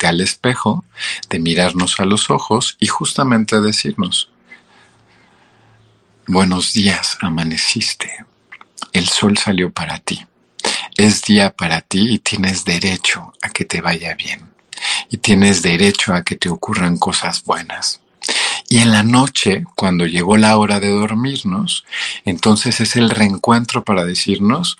frente al espejo, de mirarnos a los ojos y justamente decirnos: buenos días, amaneciste. El sol salió para ti. Es día para ti y tienes derecho a que te vaya bien. Y tienes derecho a que te ocurran cosas buenas. Y en la noche, cuando llegó la hora de dormirnos, entonces es el reencuentro para decirnos: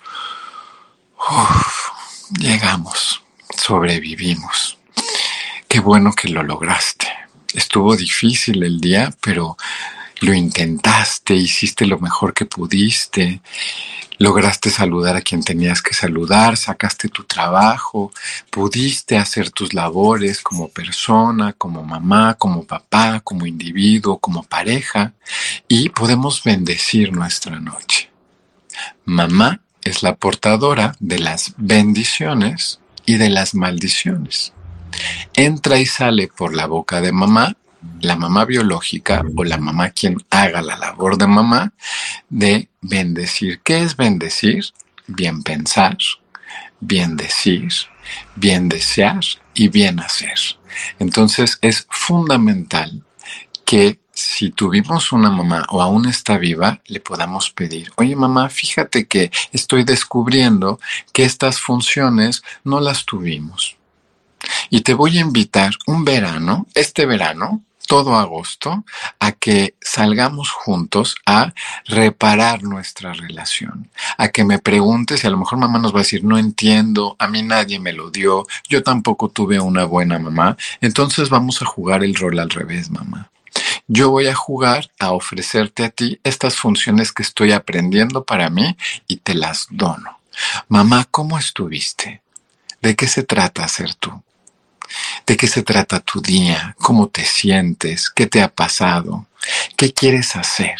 llegamos, sobrevivimos. Qué bueno que lo lograste. Estuvo difícil el día, pero lo intentaste, hiciste lo mejor que pudiste. Lograste saludar a quien tenías que saludar, sacaste tu trabajo, pudiste hacer tus labores como persona, como mamá, como papá, como individuo, como pareja, y podemos bendecir nuestra noche. Mamá es la portadora de las bendiciones y de las maldiciones. Entra y sale por la boca de mamá, la mamá biológica o la mamá quien haga la labor de mamá, de bendecir. ¿Qué es bendecir? Bien pensar, bien decir, bien desear y bien hacer. Entonces es fundamental que si tuvimos una mamá o aún está viva, le podamos pedir: oye mamá, fíjate que estoy descubriendo que estas funciones no las tuvimos. Y te voy a invitar un verano, este verano, todo agosto, a que salgamos juntos a reparar nuestra relación. A que me preguntes, y a lo mejor mamá nos va a decir: no entiendo, a mí nadie me lo dio, yo tampoco tuve una buena mamá. Entonces vamos a jugar el rol al revés, mamá. Yo voy a jugar a ofrecerte a ti estas funciones que estoy aprendiendo para mí y te las dono. Mamá, ¿cómo estuviste? ¿De qué se trata ser tú? ¿De qué se trata tu día? ¿Cómo te sientes? ¿Qué te ha pasado? ¿Qué quieres hacer?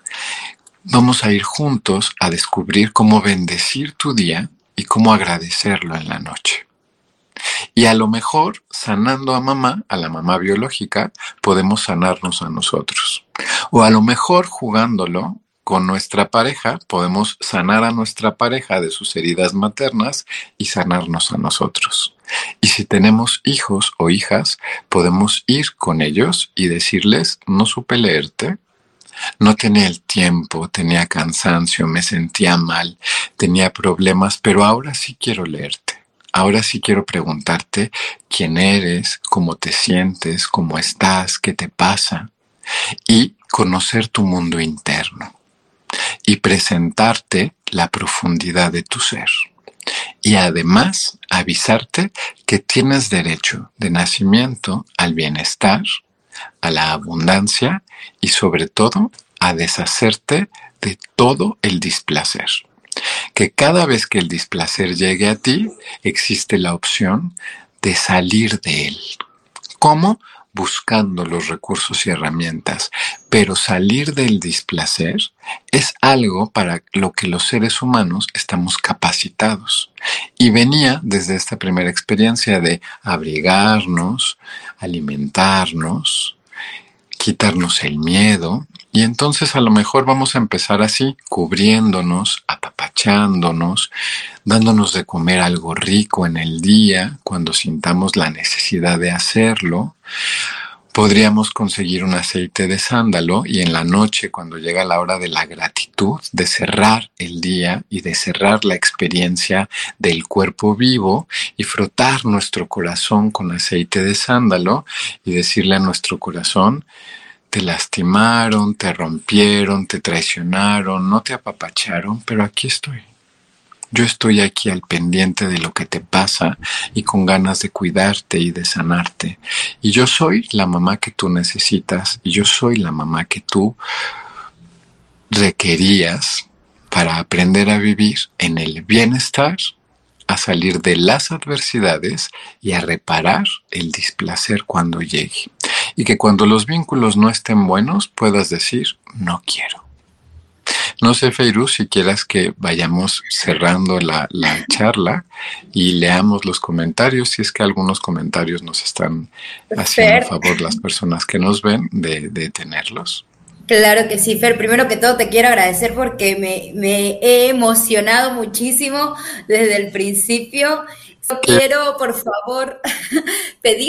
Vamos a ir juntos a descubrir cómo bendecir tu día y cómo agradecerlo en la noche. Y a lo mejor, sanando a mamá, a la mamá biológica, podemos sanarnos a nosotros. O a lo mejor, jugándolo con nuestra pareja, podemos sanar a nuestra pareja de sus heridas maternas y sanarnos a nosotros. Y si tenemos hijos o hijas, podemos ir con ellos y decirles: no supe leerte, no tenía el tiempo, tenía cansancio, me sentía mal, tenía problemas, pero ahora sí quiero leerte. Ahora sí quiero preguntarte quién eres, cómo te sientes, cómo estás, qué te pasa, y conocer tu mundo interno y presentarte la profundidad de tu ser. Y además avisarte que tienes derecho de nacimiento al bienestar, a la abundancia y sobre todo a deshacerte de todo el displacer. Que cada vez que el displacer llegue a ti, existe la opción de salir de él. ¿Cómo? Buscando los recursos y herramientas. Pero salir del displacer es algo para lo que los seres humanos estamos capacitados. Y venía desde esta primera experiencia de abrigarnos, alimentarnos, quitarnos el miedo. Y entonces a lo mejor vamos a empezar así, cubriéndonos, apapachándonos, dándonos de comer algo rico en el día, cuando sintamos la necesidad de hacerlo. Podríamos conseguir un aceite de sándalo y en la noche, cuando llega la hora de la gratitud, de cerrar el día y de cerrar la experiencia del cuerpo vivo y frotar nuestro corazón con aceite de sándalo y decirle a nuestro corazón: te lastimaron, te rompieron, te traicionaron, no te apapacharon, pero aquí estoy. Yo estoy aquí al pendiente de lo que te pasa y con ganas de cuidarte y de sanarte. Y yo soy la mamá que tú necesitas y yo soy la mamá que tú requerías para aprender a vivir en el bienestar, a salir de las adversidades y a reparar el displacer cuando llegue. Y que cuando los vínculos no estén buenos puedas decir: no quiero. No sé, Feiruz, si quieras que vayamos cerrando la charla y leamos los comentarios, si es que algunos comentarios nos están haciendo favor las personas que nos ven de tenerlos. Claro que sí, Fer. Primero que todo te quiero agradecer porque me he emocionado muchísimo desde el principio. Quiero, por favor, pedir